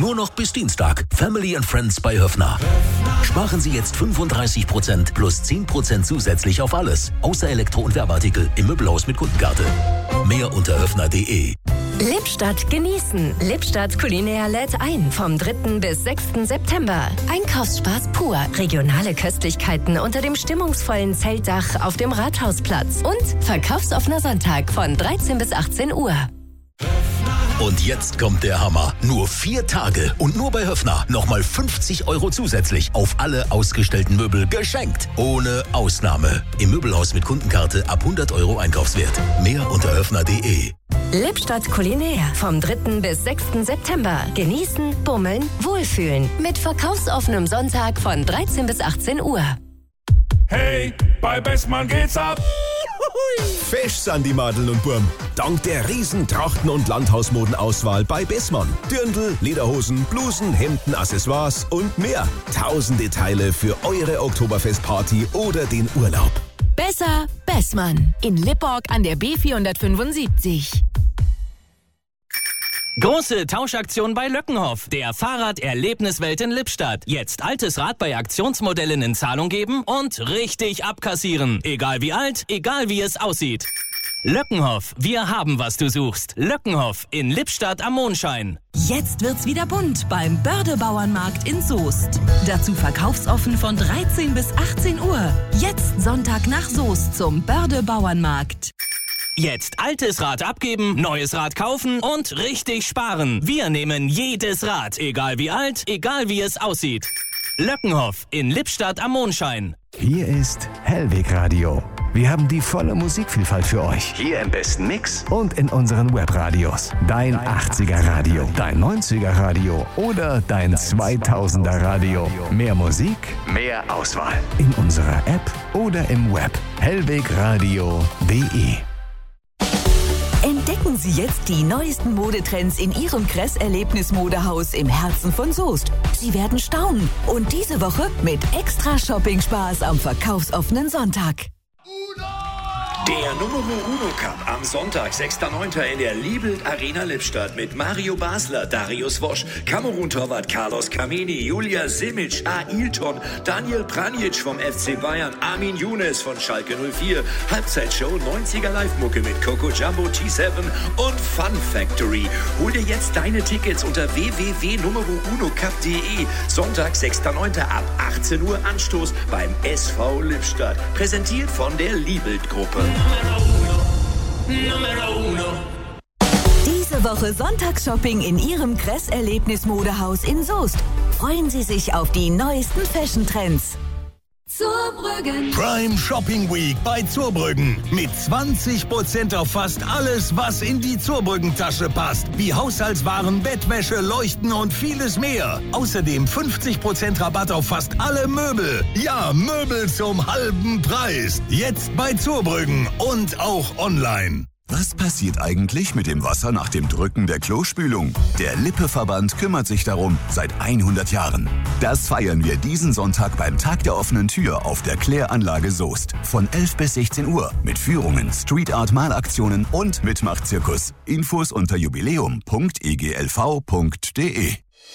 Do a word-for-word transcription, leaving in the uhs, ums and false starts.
Nur noch bis Dienstag. Family and Friends bei Höffner. Sparen Sie jetzt fünfunddreißig Prozent plus zehn Prozent zusätzlich auf alles. Außer Elektro- und Werbeartikel im Möbelhaus mit Kundenkarte. Mehr unter höffner punkt de. Lippstadt genießen. Lippstadt Kulinär lädt ein vom dritten bis sechsten September. Einkaufsspaß pur. Regionale Köstlichkeiten unter dem stimmungsvollen Zeltdach auf dem Rathausplatz. Und verkaufsoffener Sonntag von dreizehn bis achtzehn Uhr. Und jetzt kommt der Hammer. Nur vier Tage und nur bei Höffner nochmal fünfzig Euro zusätzlich auf alle ausgestellten Möbel geschenkt. Ohne Ausnahme. Im Möbelhaus mit Kundenkarte ab hundert Euro Einkaufswert. Mehr unter höffner punkt de. Lippstadt Kulinär vom dritten bis sechsten September. Genießen, bummeln, wohlfühlen. Mit verkaufsoffenem Sonntag von dreizehn bis achtzehn Uhr. Hey, bei Bessmann geht's ab! Fesch sind die Madeln und Burm. Dank der riesen Trachten- und Landhausmodenauswahl bei Bessmann. Dirndl, Lederhosen, Blusen, Hemden, Accessoires und mehr. Tausende Teile für eure Oktoberfestparty oder den Urlaub. Besser Bessmann. In Lipporg an der B vierhundertfünfundsiebzig. Große Tauschaktion bei Löckenhoff, der Fahrraderlebniswelt in Lippstadt. Jetzt altes Rad bei Aktionsmodellen in Zahlung geben und richtig abkassieren. Egal wie alt, egal wie es aussieht. Löckenhoff, wir haben, was du suchst. Löckenhoff in Lippstadt am Mondschein. Jetzt wird's wieder bunt beim Börde-Bauernmarkt in Soest. Dazu verkaufsoffen von dreizehn bis achtzehn Uhr. Jetzt Sonntag nach Soest zum Börde-Bauernmarkt. Jetzt altes Rad abgeben, neues Rad kaufen und richtig sparen. Wir nehmen jedes Rad, egal wie alt, egal wie es aussieht. Löckenhoff in Lippstadt am Mondschein. Hier ist Hellweg Radio. Wir haben die volle Musikvielfalt für euch. Hier im besten Mix. Und in unseren Webradios. Dein achtziger Radio, dein neunziger Radio oder dein zweitausender Radio. Mehr Musik, mehr Auswahl. In unserer App oder im Web. hellwegradio punkt de. Entdecken Sie jetzt die neuesten Modetrends in Ihrem Kress-Erlebnis-Modehaus im Herzen von Soest. Sie werden staunen. Und diese Woche mit extra Shopping-Spaß am verkaufsoffenen Sonntag. Der Numero Uno Cup am Sonntag, sechster neunter in der Liebelt Arena Lippstadt mit Mario Basler, Darius Wosch, Kamerun-Torwart Carlos Kameni, Julia Simic, Ailton, Daniel Pranjic vom F C Bayern, Armin Younes von Schalke null vier, Halbzeitshow neunziger Live-Mucke mit Coco Jumbo, T sieben und Fun Factory. Hol dir jetzt deine Tickets unter w w w punkt numero uno cup punkt de. Sonntag, sechster neunter ab achtzehn Uhr Anstoß beim S V Lippstadt. Präsentiert von der Liebelt-Gruppe. Diese Woche Sonntagsshopping in Ihrem Kress-Erlebnis-Modehaus in Soest. Freuen Sie sich auf die neuesten Fashion-Trends. Zurbrüggen. Prime Shopping Week bei Zurbrüggen. Mit zwanzig Prozent auf fast alles, was in die Zurbrüggen-Tasche passt. Wie Haushaltswaren, Bettwäsche, Leuchten und vieles mehr. Außerdem fünfzig Prozent Rabatt auf fast alle Möbel. Ja, Möbel zum halben Preis. Jetzt bei Zurbrüggen und auch online. Was passiert eigentlich mit dem Wasser nach dem Drücken der Klospülung? Der Lippe-Verband kümmert sich darum seit hundert Jahren. Das feiern wir diesen Sonntag beim Tag der offenen Tür auf der Kläranlage Soest. Von elf bis sechzehn Uhr mit Führungen, Street-Art-Malaktionen und Mitmachzirkus. Infos unter jubiläum punkt e g l v punkt de.